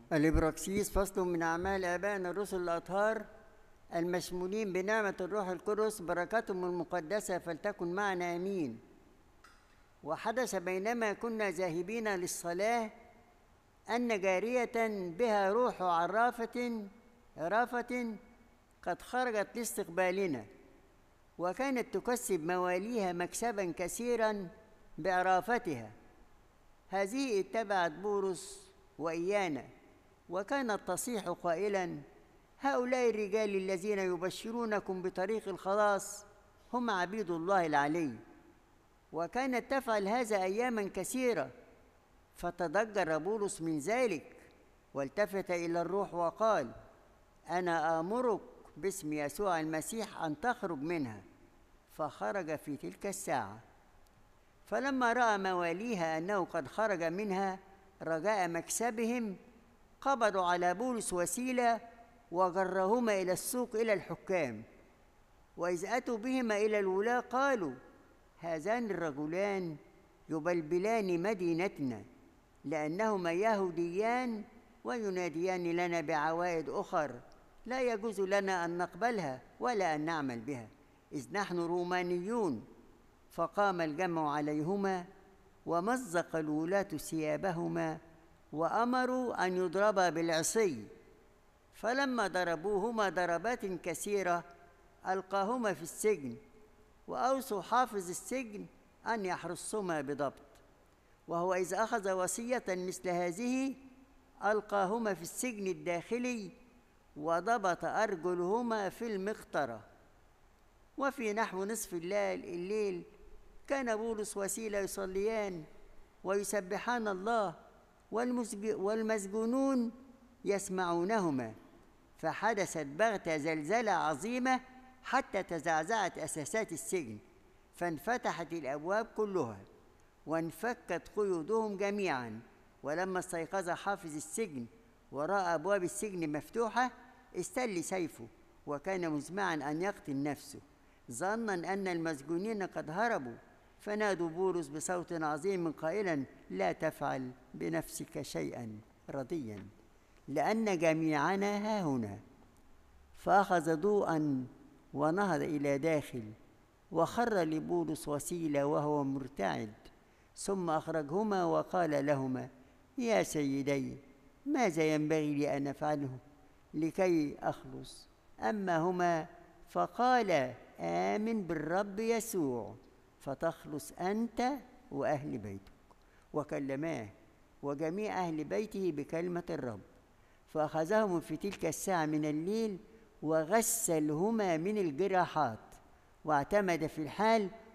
الإبراكسيس فصل من أعمال آبائنا الرسل الأطهار المشمولين بنعمة الروح القدس، بركاتهم المقدسة فلتكن معنا آمين. وحدث بينما كنا ذاهبين للصلاة أن جارية بها روح عرافة قد خرجت لاستقبالنا، وكانت تكسب مواليها مكسبا كثيرا بعرافتها. هذه اتبعت بولس وإيانا، وكانت تصيح قائلا: هؤلاء الرجال الذين يبشرونكم بطريق الخلاص هم عبيد الله العلي. وكانت تفعل هذا أياما كثيرة، فتضجر بولس من ذلك، والتفت إلى الروح وقال: أنا آمرك باسم يسوع المسيح أن تخرج منها. فخرج في تلك الساعة. فلما رأى مواليها أنه قد خرج منها رجاء مكسبهم، قبضوا على بولس وسيلة وجرهما إلى السوق إلى الحكام. وإذ أتوا بهما إلى الولاة قالوا: هذان الرجلان يبلبلان مدينتنا، لأنهما يهوديان ويناديان لنا بعوائد أخر لا يجوز لنا أن نقبلها ولا أن نعمل بها، إذ نحن رومانيون. فقام الجمع عليهما ومزق الولاة ثيابهما وأمروا أن يضربا بالعصي. فلما ضربوهما ضربات كثيرة ألقاهما في السجن، وأوصوا حافظ السجن أن يحرسهما بضبط. وهو إذ أخذ وصية مثل هذه ألقاهما في السجن الداخلي وضبط أرجلهما في المقطرة. وفي نحو نصف الليل كان بولس وسيلة يصليان ويسبحان الله، والمسجونون يسمعونهما. فحدثت بغتة زلزلة عظيمة حتى تزعزعت أساسات السجن، فانفتحت الأبواب كلها وانفكت قيودهم جميعا. ولما استيقظ حافظ السجن ورأى أبواب السجن مفتوحة استل سيفه، وكان مزمعا أن يقتل نفسه، ظنا أن المسجونين قد هربوا. فنادوا بولس بصوت عظيم قائلا: لا تفعل بنفسك شيئا رديا، لأن جميعنا ها هنا. فأخذ ضوءا ونهض إلى داخل، وخر لبولس وسيلة وهو مرتعد، ثم أخرجهما وقال لهما: يا سيدي، ماذا ينبغي لي أن أفعله لكي أخلص؟ أما هما فقال: آمن بالرب يسوع فتخلص أنت وأهل بيتك. وكلماه وجميع أهل بيته بكلمة الرب. فأخذهم في تلك الساعة من الليل وغسلهما من الجراحات، واعتمد في الحال